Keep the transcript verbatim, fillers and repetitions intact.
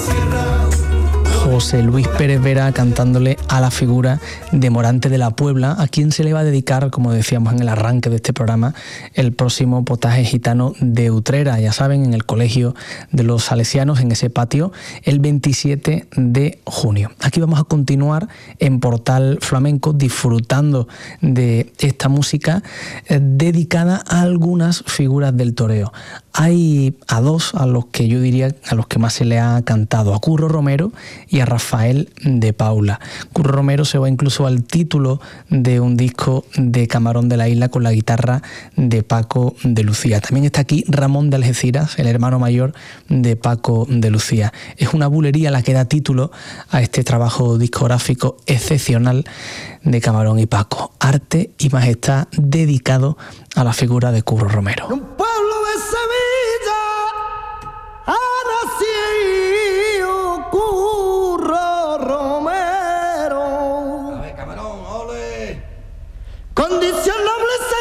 José Luis Pérez Vera cantándole a la figura de Morante de la Puebla, a quien se le va a dedicar, como decíamos en el arranque de este programa, el próximo potaje gitano de Utrera, ya saben, en el Colegio de los Salesianos, en ese patio, el veintisiete de junio. Aquí vamos a continuar en Portal Flamenco disfrutando de esta música eh, dedicada a algunas figuras del toreo. Hay a dos a los que yo diría a los que más se le ha cantado, a Curro Romero y a Rafael de Paula. Curro Romero se va incluso al título de un disco de Camarón de la Isla con la guitarra de Paco de Lucía. También está aquí Ramón de Algeciras, el hermano mayor de Paco de Lucía. Es una bulería la que da título a este trabajo discográfico excepcional de Camarón y Paco. Arte y majestad dedicado a la figura de Curro Romero. Un pueblo de Sevilla ha nacido Curro Romero. A ver, Camarón, ole. Condición noble